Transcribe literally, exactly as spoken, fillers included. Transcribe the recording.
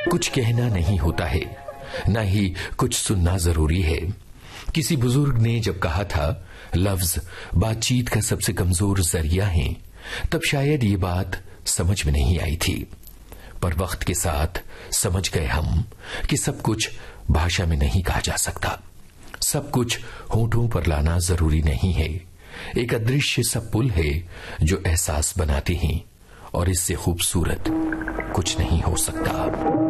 कुछ कहना नहीं होता है, ना ही कुछ सुनना जरूरी है। किसी बुजुर्ग ने जब कहा था लफ्ज बातचीत का सबसे कमजोर जरिया है, तब शायद ये बात समझ में नहीं आई थी। पर वक्त के साथ समझ गए हम कि सब कुछ भाषा में नहीं कहा जा सकता, सब कुछ होठों पर लाना जरूरी नहीं है। एक अदृश्य सा पुल है जो एहसास बनाते हैं, और इससे खूबसूरत कुछ नहीं हो सकता।